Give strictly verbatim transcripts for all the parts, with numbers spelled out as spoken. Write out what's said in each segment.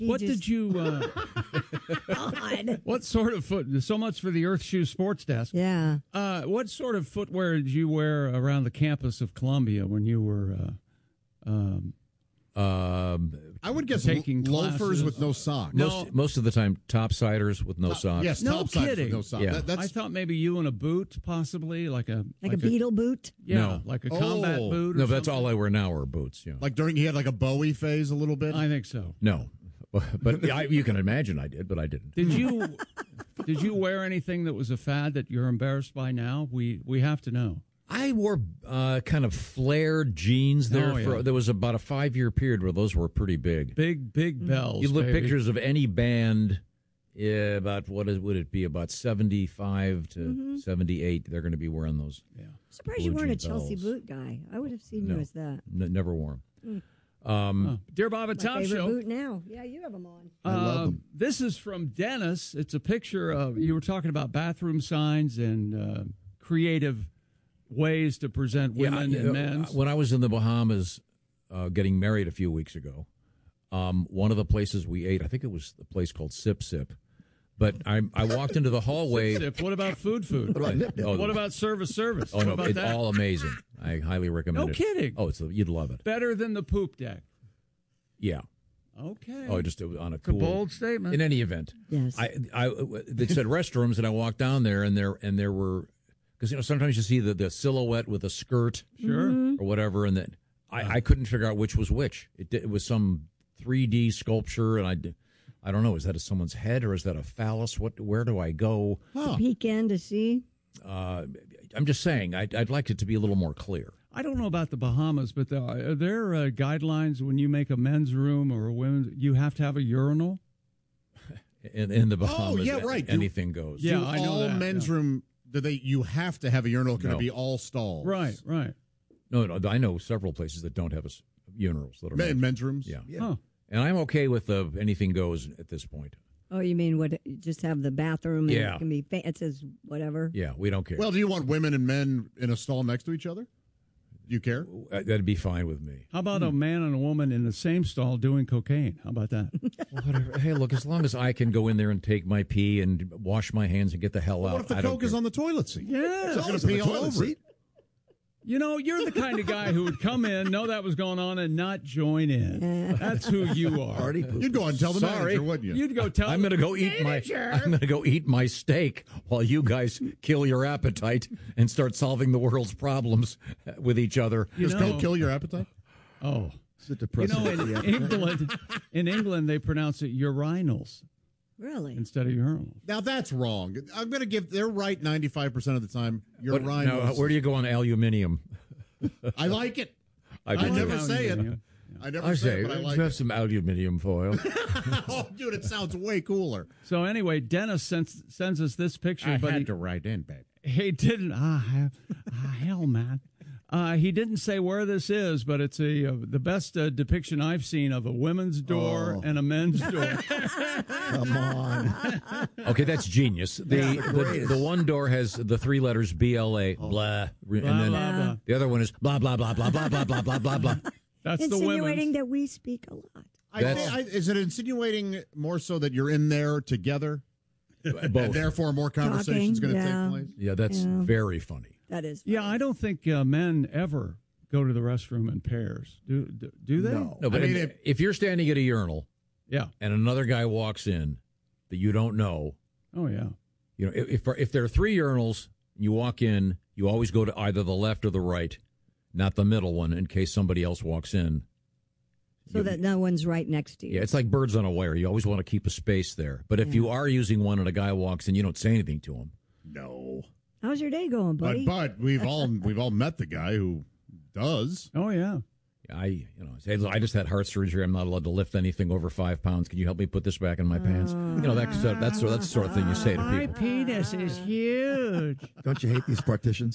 What just, did you? Uh, God. What sort of foot? So much for the Earth Shoe Sports Desk. Yeah. Uh, what sort of footwear did you wear around the campus of Columbia when you were? Uh, um, Um, I would guess taking lo- loafers classes. with no socks. most No. most of the time, topsiders with no Top- socks. Yes, No topsiders kidding. with no socks. Yeah. That- that's I thought maybe you in a boot, possibly like a Like, a beetle boot? Yeah, No. like a combat Oh. boot. Or No, but that's something. all I wear now are boots. Yeah. like during he had like a Bowie phase a little bit. I think so. No, but I, you can imagine I did, but I didn't. Did you? Did you wear anything that was a fad that you're embarrassed by now? We we have to know. I wore uh, kind of flared jeans there. Oh, yeah. for, there was about a five year period where those were pretty big. Big big bells. You look baby. pictures of any band, yeah, about what is, would it be? About seventy five to Mm-hmm. seventy eight. They're going to be wearing those. Yeah. I'm surprised you Blue weren't a jean Chelsea bells. boot guy. I would have seen No. you as that. N- never wore them. Um, Oh. Dear Bob and My Tom favorite show. boot now. Yeah, you have them on. I love Uh, them. This is from Dennis. It's a picture of you were talking about bathroom signs and uh, creative ways to present women Yeah, and uh, men. When I was in the Bahamas uh, getting married a few weeks ago, um, one of the places we ate, I think it was the place called Sip Sip, but I, I walked into the hallway. Sip. What about food food? What about Nip Nip? What about service service? Oh, what no, about it's that? all amazing. I highly recommend No it. kidding. Oh, it's you'd love it. Better than the poop deck. Yeah. Okay. Oh, just on a It's a cool. bold statement. In any event, Yes. I, I, they said restrooms, and I walked down there, and there, and there were, because you know sometimes you see the, the silhouette with a skirt, Sure. or whatever, and then I, I couldn't figure out which was which. It, did- it was some three D sculpture, and I, d- I don't know, is that a someone's head or is that a phallus? What? Where do I go? Huh. Peek in to see. Uh, I'm just saying, I'd, I'd like it to be a little more clear. I don't know about the Bahamas, but there are, are there uh, guidelines when you make a men's room or a women's? You have to have a urinal. In, in the Bahamas, yeah, right. Do- anything goes. Yeah, Do I know all that, men's yeah. room. Do they? You have to have a urinal. Can No. it be all stalls? Right. Right. No, no, I know several places that don't have a s- urinals that are Men, made. men's rooms. Yeah. Huh. And I'm okay with the anything goes at this point. Oh, you mean what? Just have the bathroom and Yeah. it can be, fa- it says whatever. Yeah, we don't care. Well, do you want women and men in a stall next to each other? Do you care? Uh, That'd be fine with me. How about a man and a woman in the same stall doing cocaine? How about that? Whatever. Hey, look, as long as I can go in there and take my pee and wash my hands and get the hell out. What if the I don't coke is care. on the toilet seat? Yeah. It's going to pee all over it. You know, you're the kind of guy who would come in, know that was going on, and not join in. That's who you are. You'd go and tell the Sorry. manager, wouldn't you? You'd go tell. I'm going to them, go eat my. "Manager!" I'm going to go eat my steak while you guys kill your appetite and start solving the world's problems with each other. You Does know- coke kill your appetite? Oh, Is it you depressing? know, in England, in England, they pronounce it urinals Really? instead of urinals. Now that's wrong. I'm going to give. They're right ninety-five percent of the time. You're But right. now, where do you go on aluminium? I like it. I, I do never too. say it. Yeah. I never I say say, it, but I do like you have it. some aluminium foil? Oh, dude, it sounds way cooler. So anyway, Dennis sends, sends us this picture, but he, write in, babe. he didn't. Ah, he- ah, hell, man. Uh, he didn't say where this is, but it's a uh, the best uh, depiction I've seen of a women's door Oh. and a men's door. Come on. Okay, that's genius. The, the the one door has the three letters B L A, blah, re- Blah, and then blah, blah. the other one is blah blah blah blah blah blah blah blah blah blah. That's the Insinuating women's. that we speak a lot. I That's- think, I, is it insinuating more so that you're in there together, and Both. therefore more conversation's going to yeah. take place? Yeah, that's Yeah. very funny. That is. Yeah, I don't think uh, men ever go to the restroom in pairs. Do do, do they? No. No, but I mean, if, if- if you're standing at a urinal Yeah. and another guy walks in that you don't know, Oh yeah. you know, if if there are three urinals, you walk in, you always go to either the left or the right, not the middle one, in case somebody else walks in. So You- that no one's right next to you. Yeah, it's like birds on a wire. You always want to keep a space there. But if Yeah. you are using one and a guy walks in, you don't say anything to him. No, How's your day going, but buddy? but we've all we've all met the guy who does. Oh yeah. I, you know, say, I just had heart surgery. I'm not allowed to lift anything over five pounds. Can you help me put this back in my pants? You know, that's that's that's the sort of thing you say to My people. penis is huge. Don't you hate these partitions?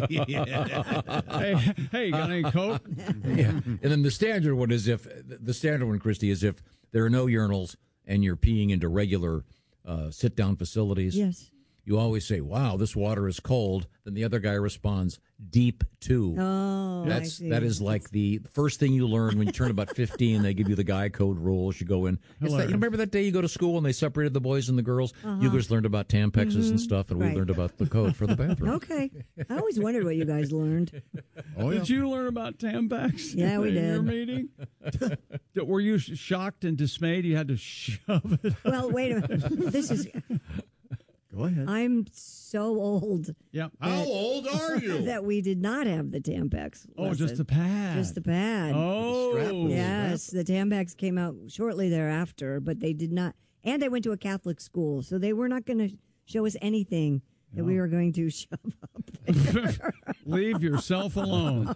hey, hey, you got any coke? Yeah. And then the standard one is if the standard one, Christy, is if there are no urinals and you're peeing into regular uh, sit down facilities. Yes. you always say, wow, this water is cold. Then the other guy responds, deep too. Oh, I That's see. that is like the first thing you learn when you turn about fifteen. They give you the guy code rules. You go in. It's that, you remember that day you go to school and they separated the boys and the girls? Uh-huh. You guys learned about Tampexes Mhm. and stuff, and we Right. learned about the code for the bathroom. Okay. I always wondered what you guys learned. Oh, yeah. Did you learn about Tampax? Yeah, we in your did. meeting? Were you sh- shocked and dismayed? You had to shove it. Well, wait a minute. This is. Go ahead. I'm so old. Yeah. How old are you? That we did not have the Tampax. Oh, just lesson. the pad. Just the pad. Oh, Yes, the Tampax came out shortly thereafter, but they did not. And I went to a Catholic school, so they were not going to show us anything that we were going to shove up. Leave yourself alone.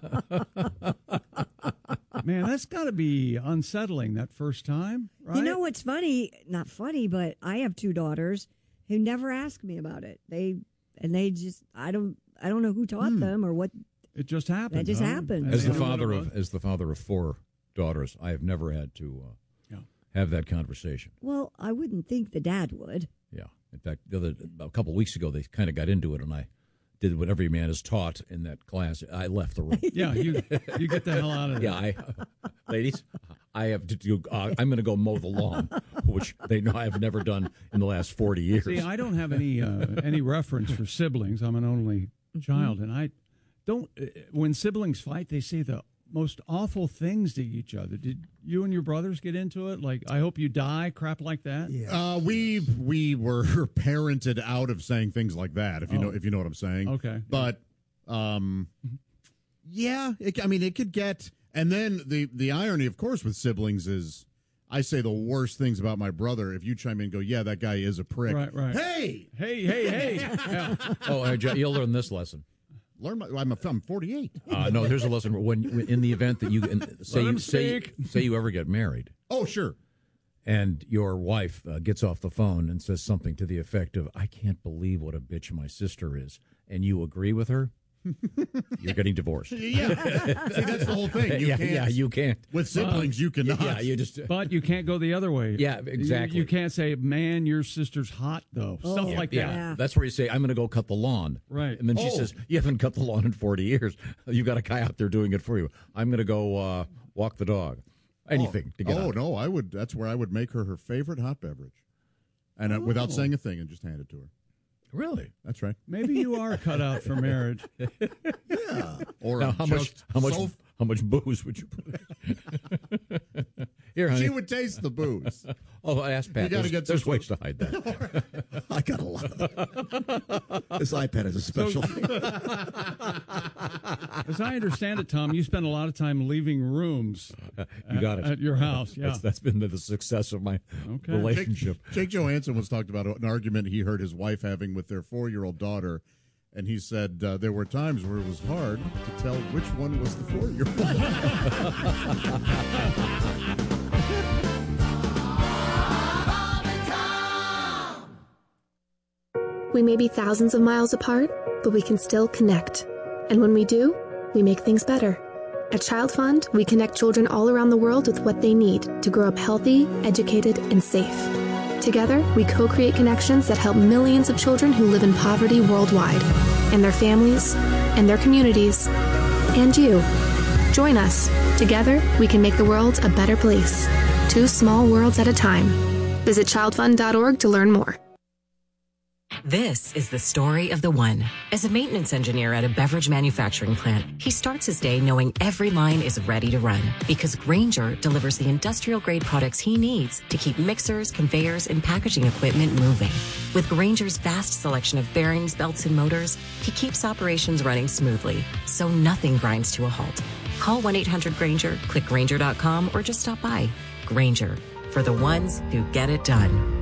Man, that's got to be unsettling that first time, right? You know what's funny? Not funny, but I have two daughters who never ask me about it. They and they just I don't I don't know who taught them or what. It just happened. That just huh? happened. And As they the know what father it of was? as the father of four daughters, I have never had to uh, Yeah. have that conversation. Well, I wouldn't think the dad would. Yeah. In fact, the other a couple of weeks ago, they kind of got into it, and I did what every man is taught in that class. I left the room. Yeah, you you get the hell out of there. Yeah, I, ladies, I have to do. Uh, I'm going to go mow the lawn, which they know I've never done in the last forty years. See, I don't have any uh, any reference for siblings. I'm an only child, and I don't. Uh, when siblings fight, they say the most awful things to each other. Did you and your brothers get into it? Like, I hope you die, crap like that. Yeah. Uh, we we were parented out of saying things like that. If you Oh. know if you know what I'm saying. Okay. But um, yeah, it, I mean it could get. And then the the irony, of course, with siblings is, I say the worst things about my brother. If you chime in and go, yeah, that guy is a prick. Right, right. Hey, Hey, hey, hey. Yeah. Oh, uh, Jo- you'll learn this lesson. learn my. I'm, a, I'm forty-eight. Uh, no, here's a lesson. When, when in the event that you in, say Let you him say speak. say you ever get married, Oh, sure. and your wife uh, gets off the phone and says something to the effect of, "I can't believe what a bitch my sister is," and you agree with her, you're getting divorced. Yeah. See, that's the whole thing. You yeah, can't. yeah, you can't. with siblings, you cannot. Yeah, you just. But you can't go the other way. Yeah, You- exactly. You, can't say, man, your sister's hot, though. Stuff Oh. like that. Yeah, Yeah. that's where you say, I'm going to go cut the lawn. Right. And then she Oh. says, you haven't cut the lawn in forty years. You've got a guy out there doing it for you. I'm going to go uh, walk the dog. Anything to get Oh out. no, I would. That's where I would make her her favorite hot beverage, and uh, without Oh. saying a thing, and just hand it to her. Really? That's right. Maybe you are cut out for marriage. Or Now, I'm how much, just how much, so- how much booze would you put in? Here, honey. she would taste the booze. oh, I asked Pat. You gotta There's, get some there's ways to hide that. I got a lot of them. This iPad is a special thing. As I understand it, Tom, you spend a lot of time leaving rooms You got it. at your house. Yeah. That's, that's been the success of my Okay. relationship. Jake Johansson was talked about an argument he heard his wife having with their four-year-old daughter, and he said uh, there were times where it was hard to tell which one was the four-year-old. We may be thousands of miles apart, but we can still connect. And when we do, we make things better. At Child Fund, we connect children all around the world with what they need to grow up healthy, educated, and safe. Together, we co-create connections that help millions of children who live in poverty worldwide, and their families, and their communities, and you. Join us. Together, we can make the world a better place. Two small worlds at a time. Visit child fund dot org to learn more. This is the story of the one. As a maintenance engineer at a beverage manufacturing plant, he starts his day knowing every line is ready to run because Grainger delivers the industrial-grade products he needs to keep mixers, conveyors, and packaging equipment moving. With Grainger's vast selection of bearings, belts, and motors, he keeps operations running smoothly, so nothing grinds to a halt. Call one eight hundred Grainger, click Grainger dot com, or just stop by. Grainger, for the ones who get it done.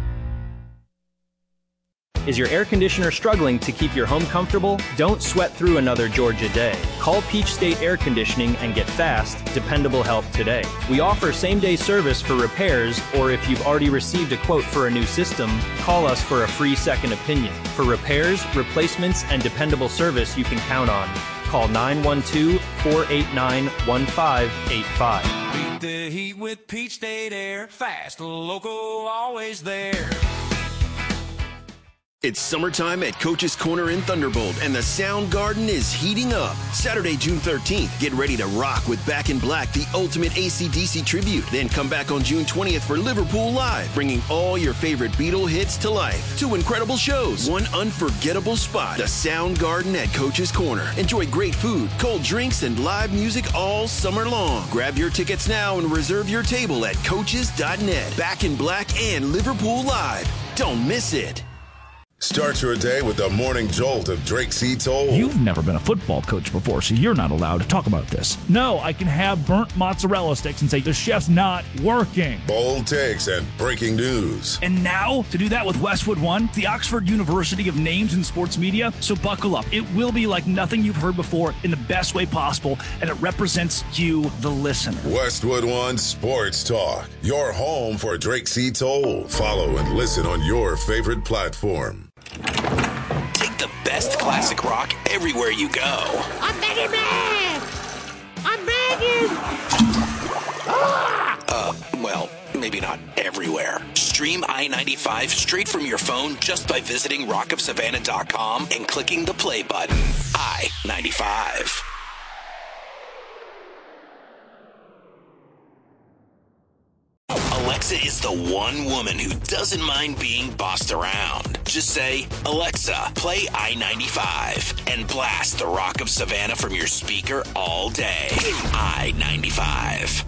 Is your air conditioner struggling to keep your home comfortable? Don't sweat through another Georgia day. Call Peach State Air Conditioning and get fast, dependable help today. We offer same-day service for repairs, or if you've already received a quote for a new system, call us for a free second opinion. For repairs, replacements, and dependable service you can count on. Call nine one two, four eight nine, one five eight five. Beat the heat with Peach State Air. Fast, local, always there. It's summertime at Coach's Corner in Thunderbolt, and the Sound Garden is heating up. Saturday, June thirteenth, get ready to rock with Back in Black, the ultimate A C D C tribute. Then come back on June twentieth for Liverpool Live, bringing all your favorite Beatle hits to life. Two incredible shows, one unforgettable spot, the Sound Garden at Coach's Corner. Enjoy great food, cold drinks, and live music all summer long. Grab your tickets now and reserve your table at coaches dot net. Back in Black and Liverpool Live. Don't miss it. Start your day with the morning jolt of Drake C. Toll. You've never been a football coach before, so you're not allowed to talk about this. No, I can have burnt mozzarella sticks and say the chef's not working. Bold takes and breaking news. And now, to do that with Westwood One, the Oxford University of Names in Sports Media. So buckle up. It will be like nothing you've heard before in the best way possible, and it represents you, the listener. Westwood One Sports Talk, your home for Drake C. Toll. Follow and listen on your favorite platform. Take the best classic rock everywhere you go. I'm begging, man! I'm begging! Ah! Uh, well, maybe not everywhere. Stream I ninety-five straight from your phone just by visiting rock of savannah dot com and clicking the play button. I ninety-five. Alexa is the one woman who doesn't mind being bossed around. Just say, Alexa, play I ninety-five, and blast the Rock of Savannah from your speaker all day. I ninety-five.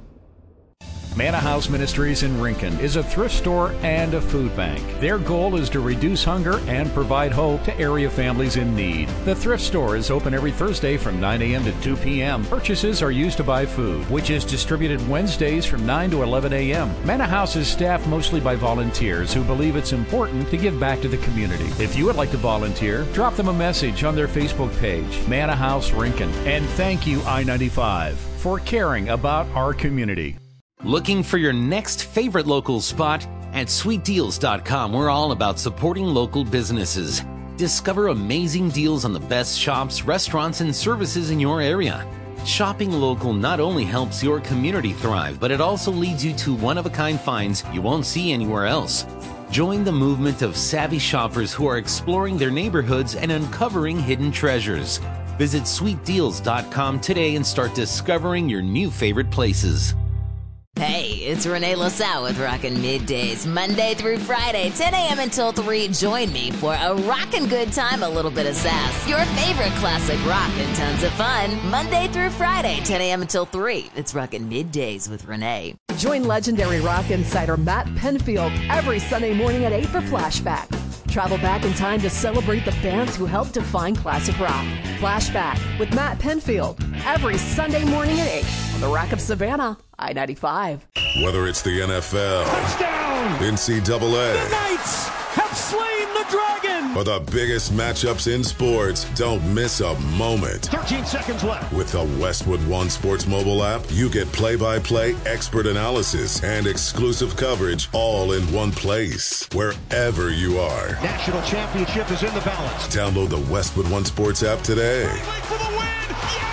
Manna House Ministries in Rincon is a thrift store and a food bank. Their goal is to reduce hunger and provide hope to area families in need. The thrift store is open every Thursday from nine a.m. to two p.m. Purchases are used to buy food, which is distributed Wednesdays from nine to eleven a.m. Manna House is staffed mostly by volunteers who believe it's important to give back to the community. If you would like to volunteer, drop them a message on their Facebook page, Manna House Rincon. And thank you, I ninety-five, for caring about our community. Looking for your next favorite local spot? At sweet deals dot com, we're all about supporting local businesses. Discover amazing deals on the best shops, restaurants, and services in your area. Shopping local not only helps your community thrive, but it also leads you to one-of-a-kind finds you won't see anywhere else. Join the movement of savvy shoppers who are exploring their neighborhoods and uncovering hidden treasures. Visit sweet deals dot com today and start discovering your new favorite places. Hey, it's Renee LaSalle with Rockin' Middays, Monday through Friday, ten a.m. until three. Join me for a rockin' good time, a little bit of sass, your favorite classic rock, and tons of fun. Monday through Friday, ten a.m. until three. It's Rockin' Middays with Renee. Join legendary rock insider Matt Penfield every Sunday morning at eight for Flashback. Travel back in time to celebrate the bands who helped define classic rock. Flashback with Matt Penfield every Sunday morning at eight on the Rock of Savannah, I ninety-five. Whether it's the N F L, touchdown, N C double A, the Knights have slain the dragon, or the biggest matchups in sports, don't miss a moment. thirteen seconds left. With the Westwood One Sports mobile app, you get play-by-play, expert analysis, and exclusive coverage all in one place, wherever you are. National championship is in the balance. Download the Westwood One Sports app today. For the win. Yeah!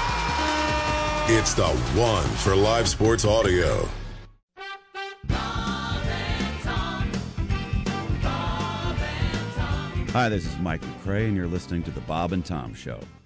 It's the one for live sports audio. Hi, this is Mike McCrae, and you're listening to The Bob and Tom Show.